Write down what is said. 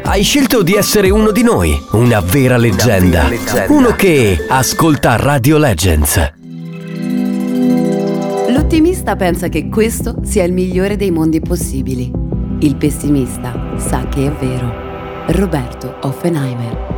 Hai scelto di essere uno di noi, una vera leggenda. Uno che ascolta Radio Legends. L'ottimista pensa che questo sia il migliore dei mondi possibili. Il pessimista sa che è vero. Roberto Oppenheimer.